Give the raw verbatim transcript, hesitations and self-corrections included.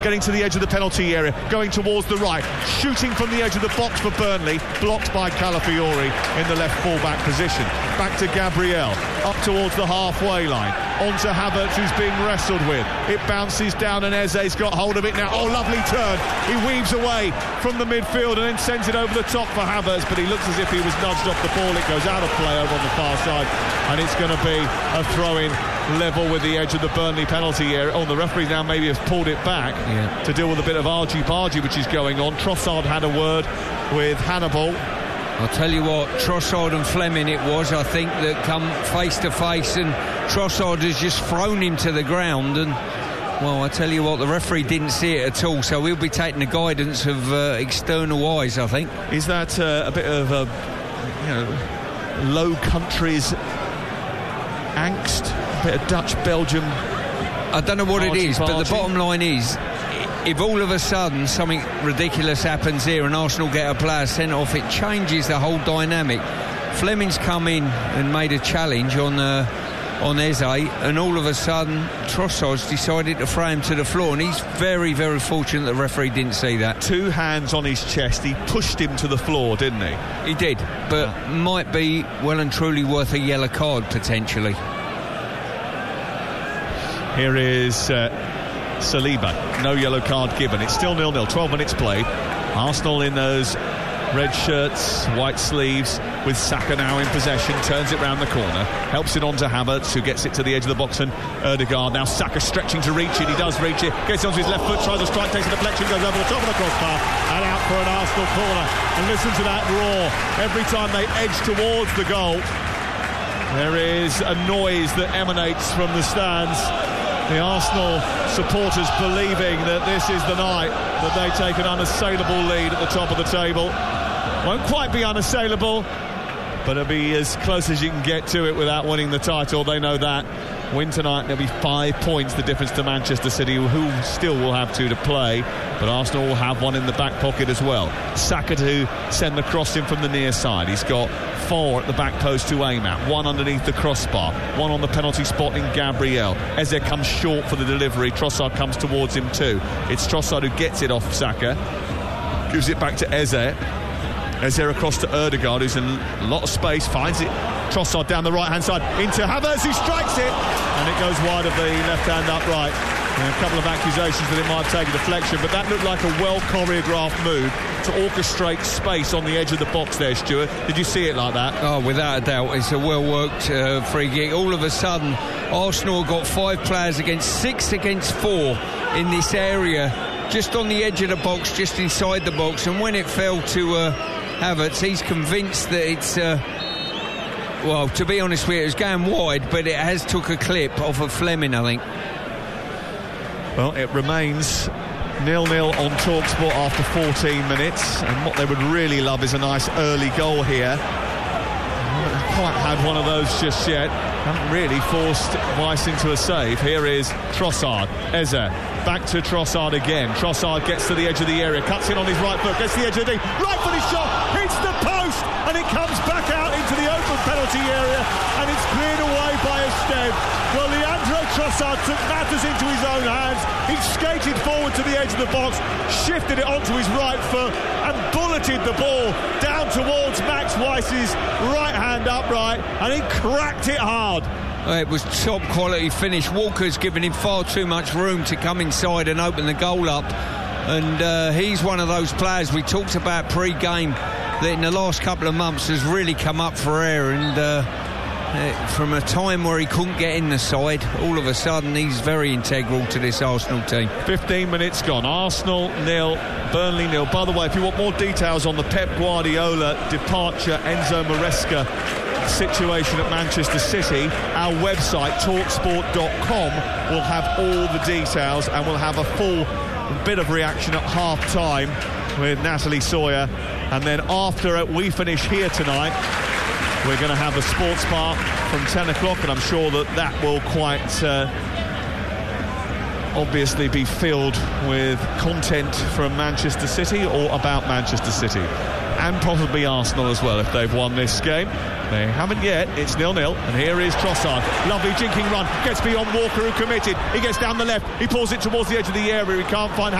Getting to the edge of the penalty area, going towards the right, shooting from the edge of the box for Burnley, blocked by Calafiori in the left full-back position. Back to Gabriel, up towards the halfway line, onto Havertz, who's being wrestled with. It bounces down and Eze's got hold of it now. Oh, lovely turn. He weaves away from the midfield and then sends it over the top for Havertz, but he looks as if he was nudged off the ball. It goes out of play over on the far side, and it's going to be a throw-in level with the edge of the Burnley penalty area. Oh, the referee now maybe has pulled it back yeah. to deal with a bit of argy-bargy which is going on. Trossard had a word with Hannibal. I'll tell you what, Trossard and Fleming it was, I think, that come face to face, and Trossard has just thrown him to the ground, and well, I tell you what, the referee didn't see it at all, so we'll be taking the guidance of uh, external eyes, I think. Is that uh, a bit of a, you know, Low Countries angst, a bit of Dutch-Belgium? I don't know what it is, but the bottom line is, if all of a sudden something ridiculous happens here and Arsenal get a player sent off, it changes the whole dynamic. Fleming's come in and made a challenge on uh, on Eze, and all of a sudden Trossard's decided to throw him to the floor, and he's very, very fortunate the referee didn't see that. Two hands on his chest, he pushed him to the floor, didn't he? He did, but yeah. might be well and truly worth a yellow card potentially. Here is uh, Saliba, no yellow card given. It's still nil nil, twelve minutes played. Arsenal in those red shirts, white sleeves, with Saka now in possession, turns it round the corner, helps it on to Havertz, who gets it to the edge of the box, and Ødegaard. Now Saka stretching to reach it, he does reach it, gets onto his left foot, tries a strike, takes a deflection, goes over the top of the crossbar and out for an Arsenal corner. And listen to that roar every time they edge towards the goal. There is a noise that emanates from the stands. The Arsenal supporters believing that this is the night that they take an unassailable lead at the top of the table. Won't quite be unassailable, but it'll be as close as you can get to it without winning the title. They know that. Win tonight, there'll be five points, the difference to Manchester City, who still will have two to play, but Arsenal will have one in the back pocket as well. Saka to send the cross in from the near side. He's got four at the back post to aim at, one underneath the crossbar, one on the penalty spot in Gabriel. Eze comes short for the delivery. Trossard comes towards him too. It's Trossard who gets it off Saka, gives it back to Eze. Eze across to Ødegaard, who's in a lot of space, finds it. Trossard down the right-hand side into Havertz, who strikes it, and it goes wide of the left-hand upright. And a couple of accusations that it might take a deflection, but that looked like a well-choreographed move to orchestrate space on the edge of the box there, Stuart. Did you see it like that? Oh, without a doubt. It's a well-worked uh, free kick. All of a sudden, Arsenal got five players against six against four in this area, just on the edge of the box, just inside the box. And when it fell to uh, Havertz, he's convinced that it's... Uh, well, to be honest with you, it was going wide, but it has took a clip off of Fleming, I think. Well, it remains nil nil on TalkSport after fourteen minutes, and what they would really love is a nice early goal here. Haven't quite had one of those just yet. Haven't really forced Weiss into a save. Here is Trossard. Eze back to Trossard again. Trossard gets to the edge of the area, cuts in on his right foot, gets to the edge of the right footed shot, hits the post, and it comes back out into the open penalty area, and it's cleared away by Esteve. Well, Leandro Trossard took matters into his own hands. He skated forward to the edge of the box, shifted it onto his right foot, and bulleted the ball down towards Max Weiss's right hand upright, and he cracked it hard. It was top quality finish. Walker's given him far too much room to come inside and open the goal up, and uh, he's one of those players we talked about pre-game that in the last couple of months has really come up for air, and uh, uh, from a time where he couldn't get in the side, all of a sudden he's very integral to this Arsenal team. fifteen minutes gone. Arsenal nil, Burnley nil. By the way, if you want more details on the Pep Guardiola departure, Enzo Maresca situation at Manchester City, our website talksport dot com will have all the details, and we'll have a full bit of reaction at half time with Natalie Sawyer, and then after we finish here tonight we're going to have a sports bar from ten o'clock, and I'm sure that that will quite uh, obviously be filled with content from Manchester City or about Manchester City, and possibly Arsenal as well if they've won this game. They haven't yet. It's nil nil, and here is Trossard. Lovely jinking run, gets beyond Walker, who committed. He gets down the left, he pulls it towards the edge of the area. He can't find